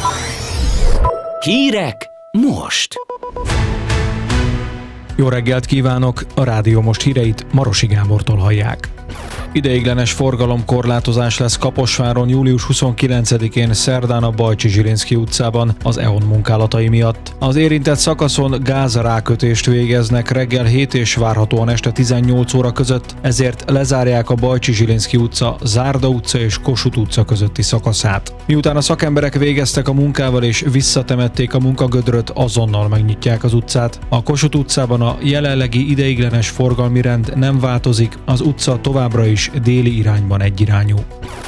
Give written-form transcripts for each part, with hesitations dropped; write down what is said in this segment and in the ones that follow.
Hírek most! Jó reggelt kívánok! A Rádió Most híreit Marosi Gábortól hallják. Ideiglenes forgalomkorlátozás lesz Kaposváron július 29-én szerdán a Bajcsy-Zsilinszky utcában az EON munkálatai miatt. Az érintett szakaszon gázrákötést végeznek reggel 7 és várhatóan este 18 óra között, ezért lezárják a Bajcsy-Zsilinszky utca, Zárda utca és Kossuth utca közötti szakaszát. Miután a szakemberek végeztek a munkával és visszatemették a munkagödröt, azonnal megnyitják az utcát. A Kossuth utcában a jelenlegi ideiglenes forgalmi rend nem változik, az utca továbbra is déli irányban egyirányú.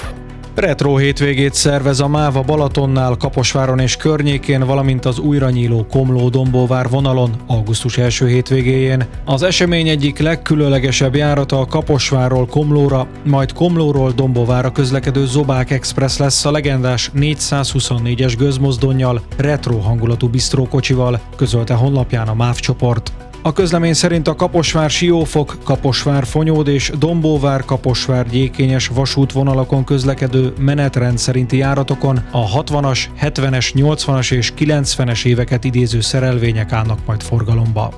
Retro hétvégét szervez a MÁV a Balatonnál, Kaposváron és környékén, valamint az újra nyíló Komló-Dombóvár vonalon augusztus első hétvégéjén. Az esemény egyik legkülönlegesebb járata a Kaposvárról Komlóra, majd Komlóról Dombóvárra közlekedő Zobák Express lesz a legendás 424-es gőzmozdonnyal, retro hangulatú bistrókocsival, közölte honlapján a MÁV csoport. A közlemény szerint a Kaposvár-Siófok, Kaposvár-Fonyód és Dombóvár-Kaposvár-Gyékényes vasútvonalakon közlekedő menetrend szerinti járatokon a 60-as, 70-es, 80-as és 90-es éveket idéző szerelvények állnak majd forgalomba.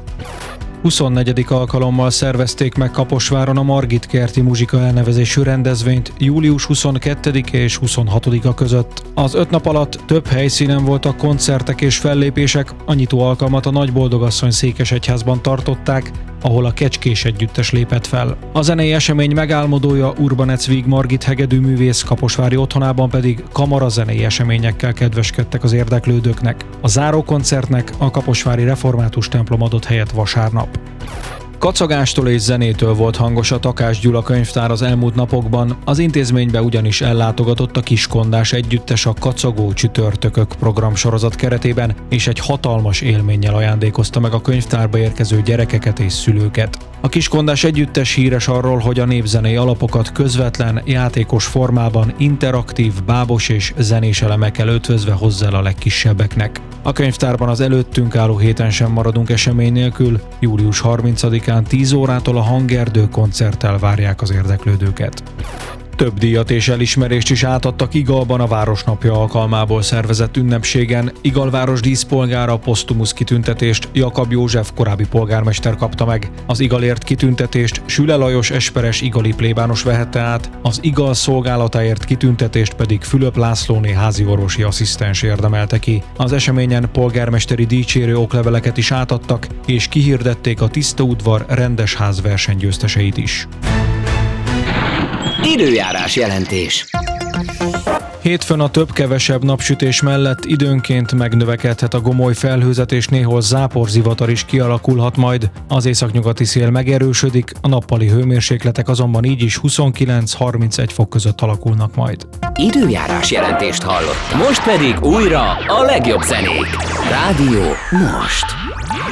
24. alkalommal szervezték meg Kaposváron a Margit kerti muzsika elnevezésű rendezvényt július 22-e és 26-a között. Az 5 nap alatt több helyszínen voltak koncertek és fellépések, a nyitó alkalmat a Nagyboldogasszony székesegyházban tartották, ahol a Kecskés együttes lépett fel. A zenei esemény megálmodója Urbanec Víg Margit hegedűművész kaposvári otthonában pedig kamarazenei eseményekkel kedveskedtek az érdeklődőknek. A zárókoncertnek a kaposvári református templom adott helyet vasárnap. Kacagástól és zenétől volt hangos a Takás Gyula könyvtár az elmúlt napokban, az intézménybe ugyanis ellátogatott a Kiskondás együttes a Kacagó csütörtökök programsorozat keretében, és egy hatalmas élménnyel ajándékozta meg a könyvtárba érkező gyerekeket és szülőket. A Kiskondás együttes híres arról, hogy a népzenei alapokat közvetlen, játékos formában, interaktív, bábos és zenés elemekkel ötvözve hozza el a legkisebbeknek. A könyvtárban az előttünk álló héten sem maradunk esemény nélkül, július 30-án 10 órától a Hangerdő koncerttel várják az érdeklődőket. Több díjat és elismerést is átadtak Igalban a Városnapja alkalmából szervezett ünnepségen. Igalváros díszpolgára a posztumusz kitüntetést Jakab József korábbi polgármester kapta meg. Az Igalért kitüntetést Süle Lajos esperes igali plébános vehette át, az Igal szolgálatáért kitüntetést pedig Fülöp Lászlóné háziorvosi asszisztens érdemelte ki. Az eseményen polgármesteri dicsérő okleveleket is átadtak, és kihirdették a Tiszta udvar rendes ház versenygyőzteseit is. Időjárás jelentés. Hétfőn a több-kevesebb napsütés mellett időnként megnövekedhet a gomoly felhőzet és néhol záporzivatar is kialakulhat majd. Az északnyugati szél megerősödik, a nappali hőmérsékletek azonban így is 29-31 fok között alakulnak majd. Időjárás jelentést hallottam. Most pedig újra a legjobb zenék. Rádió Most.